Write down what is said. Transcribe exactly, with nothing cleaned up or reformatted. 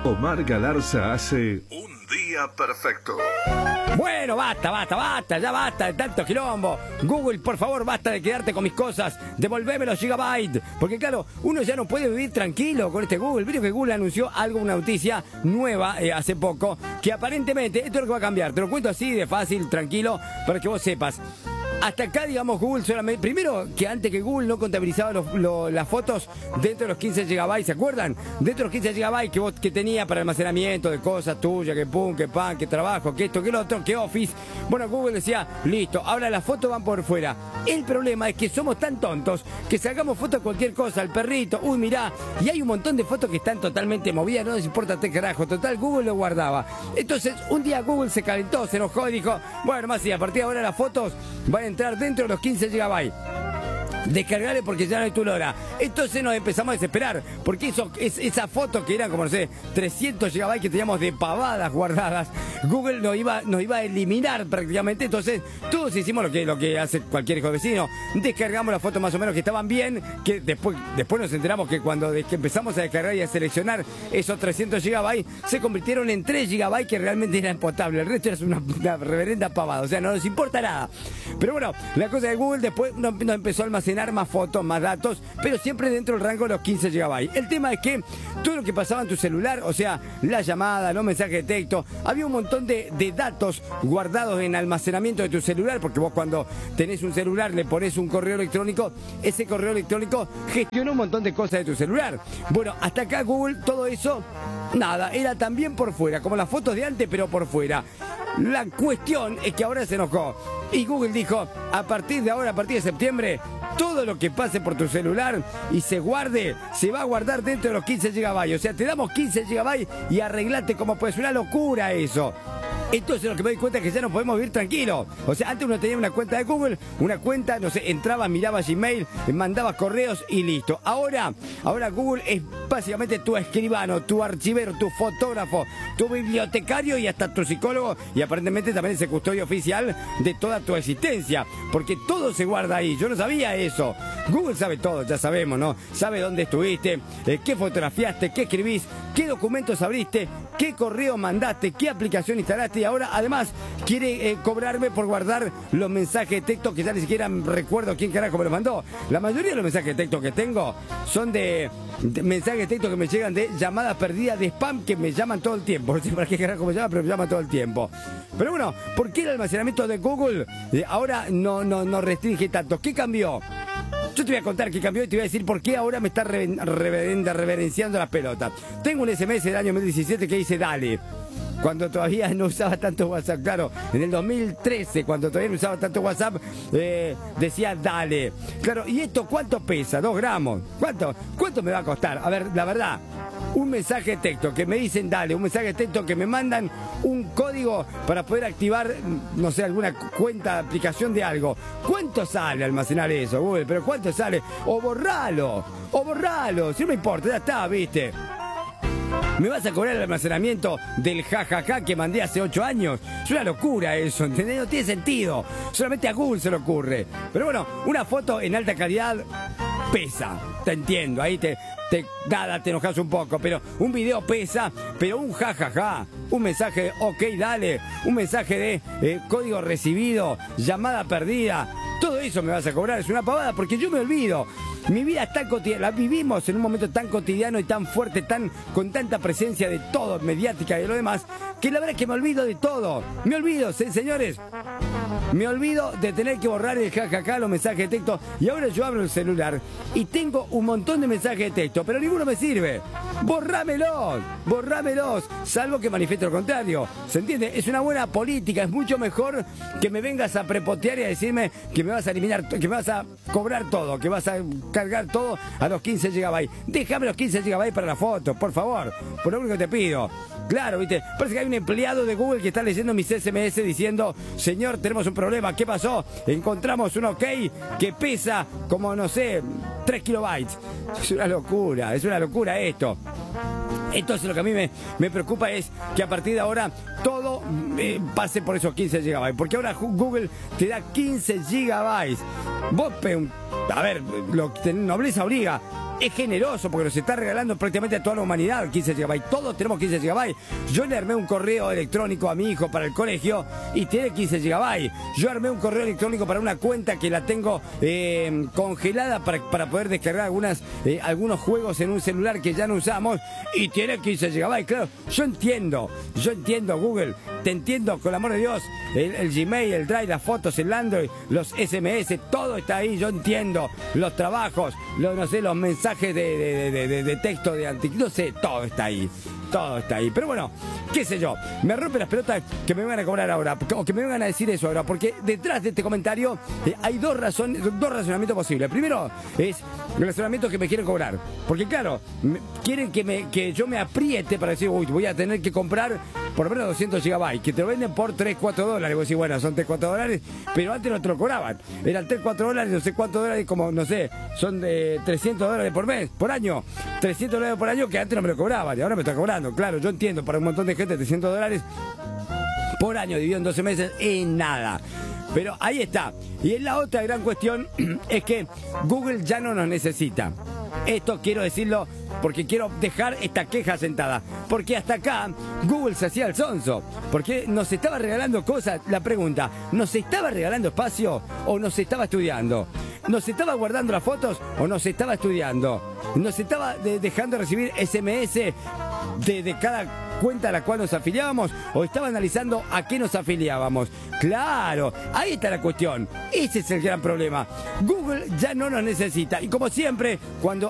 Omar Galarza hace un día perfecto. Bueno, basta, basta, basta, ya basta de tanto quilombo. Google, por favor, basta de quedarte con mis cosas. Devolveme los gigabytes. Porque claro, uno ya no puede vivir tranquilo con este Google. Vieron que Google anunció algo, una noticia nueva eh, hace poco, que aparentemente, esto es lo que va a cambiar. Te lo cuento así de fácil, tranquilo, para que vos sepas. Hasta acá, digamos, Google solamente... Primero, que antes que Google no contabilizaba los, los, las fotos dentro de los quince gigabytes, ¿se acuerdan? Dentro de los quince gigabytes que vos que tenía para almacenamiento de cosas tuyas, que pum, que pan, que trabajo, que esto, que lo otro, que Office. Bueno, Google decía, listo, ahora las fotos van por fuera. El problema es que somos tan tontos que sacamos fotos de cualquier cosa, el perrito, uy, mirá, y hay un montón de fotos que están totalmente movidas, no les importa qué carajo, total, Google lo guardaba. Entonces, un día Google se calentó, se enojó y dijo, bueno, más sí, a partir de ahora las fotos van a entrar dentro de los quince gigabytes. Descargarle porque ya no hay tu lora. Entonces nos empezamos a desesperar porque eso, es, esa foto que eran como no sé trescientos gigabytes que teníamos de pavadas guardadas, Google nos iba, nos iba a eliminar prácticamente. Entonces todos hicimos lo que, lo que hace cualquier hijo de vecino, descargamos las fotos más o menos que estaban bien, que después, después nos enteramos que cuando de que empezamos a descargar y a seleccionar esos trescientos gigabytes se convirtieron en tres gigabytes que realmente eran potables. El resto era una, una reverenda pavada, o sea, no nos importa nada. Pero bueno, la cosa de Google después nos, nos empezó a almacenar más fotos, más datos, pero siempre dentro del rango de los quince gigabytes. El tema es que todo lo que pasaba en tu celular, o sea, la llamada, los mensajes de texto, había un montón de, de datos guardados en almacenamiento de tu celular, porque vos cuando tenés un celular le pones un correo electrónico, ese correo electrónico gestiona un montón de cosas de tu celular. Bueno, hasta acá Google, todo eso, nada, era también por fuera, como las fotos de antes, pero por fuera. La cuestión es que ahora se enojó y Google dijo, a partir de ahora, a partir de septiembre, todo lo que pase por tu celular y se guarde, se va a guardar dentro de los quince gigabytes. O sea, te damos quince gigabytes y arreglate como puedes. Una locura eso. Entonces lo que me doy cuenta es que ya no podemos vivir tranquilos. O sea, antes uno tenía una cuenta de Google, una cuenta, no sé, entraba, miraba Gmail, mandaba correos y listo. Ahora, ahora Google es básicamente tu escribano, tu archivero, tu fotógrafo, tu bibliotecario y hasta tu psicólogo. Y aparentemente también es el custodio oficial de toda tu existencia. Porque todo se guarda ahí. Yo no sabía eso. Google sabe todo, ya sabemos, ¿no? Sabe dónde estuviste, eh, qué fotografiaste, qué escribís, qué documentos abriste, qué correo mandaste, qué aplicación instalaste. Y ahora además quiere eh, cobrarme por guardar los mensajes de texto que ya ni siquiera recuerdo quién carajo me los mandó. La mayoría de los mensajes de texto que tengo son de, de mensajes de texto que me llegan de llamadas perdidas de spam que me llaman todo el tiempo. No sé para qué carajo me llaman, pero me llaman todo el tiempo. Pero bueno, ¿por qué el almacenamiento de Google eh, ahora no, no, no restringe tanto? ¿Qué cambió? Yo te voy a contar qué cambió y te voy a decir por qué ahora me está rever, rever, reverenciando las pelotas. Tengo un S M S del año dos mil diecisiete que dice dale. Cuando todavía no usaba tanto WhatsApp, claro, en el dos mil trece, cuando todavía no usaba tanto WhatsApp, eh, decía dale. Claro, ¿y esto cuánto pesa? Dos gramos. ¿Cuánto? ¿Cuánto me va a costar? A ver, la verdad, un mensaje de texto que me dicen dale, un mensaje de texto que me mandan un código para poder activar, no sé, alguna cuenta, aplicación de algo. ¿Cuánto sale almacenar eso, Google? ¿Pero cuánto sale? O borralo, o borralo, si no me importa, ya está, ¿viste? ¿Me vas a cobrar el almacenamiento del jajaja que mandé hace ocho años? Es una locura eso, ¿entendés? No tiene sentido. Solamente a Google se le ocurre. Pero bueno, una foto en alta calidad pesa. Te entiendo, ahí te, te nada, te enojas un poco. Pero un video pesa, pero un jajaja, un mensaje de ok, dale, un mensaje de eh, código recibido, llamada perdida. Todo eso me vas a cobrar, es una pavada porque yo me olvido. Mi vida es tan cotidiana, la vivimos en un momento tan cotidiano y tan fuerte, tan con tanta presencia de todo, mediática y de lo demás, que la verdad es que me olvido de todo. Me olvido, señores. Me olvido de tener que borrar el jajaja, los mensajes de texto. Y ahora yo abro el celular y tengo un montón de mensajes de texto, pero ninguno me sirve. Borrámelos, borrámelos, salvo que manifieste lo contrario. ¿Se entiende? Es una buena política, es mucho mejor que me vengas a prepotear y a decirme que me vas a eliminar, que me vas a cobrar todo, que vas a cargar todo a los quince gigabytes. Déjame los quince gigabytes para la foto, por favor, por lo único que te pido. Claro, viste, parece que hay un empleado de Google que está leyendo mis S M S diciendo, señor, tenemos un problema, ¿qué pasó? Encontramos un OK que pesa como, no sé, tres kilobytes. Es una locura, es una locura esto. Entonces lo que a mí me, me preocupa es que a partir de ahora todo eh, pase por esos quince gigabytes. Porque ahora Google te da quince gigabytes. Vos, a ver, lo que nobleza obliga. es generoso porque nos está regalando prácticamente a toda la humanidad quince gigabytes. Todos tenemos quince gigabytes. Yo le armé un correo electrónico a mi hijo para el colegio y tiene quince gigabytes. Yo armé un correo electrónico para una cuenta que la tengo eh, congelada para, para poder descargar algunas, eh, algunos juegos en un celular que ya no usamos y tiene quince gigabytes. Claro, yo entiendo, yo entiendo, Google, te entiendo, con el amor de Dios, el, el Gmail, el Drive, las fotos, el Android, los S M S, todo está ahí, yo entiendo, los trabajos, los, no sé, los mensajes de, de, de, de, de texto de anti, no sé, todo está ahí. Todo está ahí. Pero bueno, qué sé yo. Me rompe las pelotas que me vengan a cobrar ahora. O que me vengan a decir eso ahora. Porque detrás de este comentario eh, hay dos razones, dos razonamientos posibles. Primero es el razonamiento que me quieren cobrar. Porque claro, me, quieren que, me, que yo me apriete para decir, uy, voy a tener que comprar por lo menos doscientos gigabytes. Que te lo venden por tres, cuatro dólares. Vos decís, bueno, son tres, cuatro dólares. Pero antes no te lo cobraban. Eran tres, cuatro dólares, no sé cuántos dólares, como, no sé, son de trescientos dólares por mes, por año. trescientos dólares por año que antes no me lo cobraban. Y ahora me está cobrando. Claro, yo entiendo, para un montón de gente trescientos dólares por año dividido en doce meses es nada. Pero ahí está. Y la otra gran cuestión es que Google ya no nos necesita. Esto quiero decirlo porque quiero dejar esta queja sentada. Porque hasta acá Google se hacía el sonso. Porque nos estaba regalando cosas. La pregunta, ¿nos estaba regalando espacio o nos estaba estudiando? ¿Nos estaba guardando las fotos o nos estaba estudiando? ¿Nos estaba de, dejando recibir S M S de, de cada cuenta a la cual nos afiliábamos o estaba analizando a qué nos afiliábamos? Claro, ahí está la cuestión. Ese es el gran problema. Google ya no nos necesita y como siempre, cuando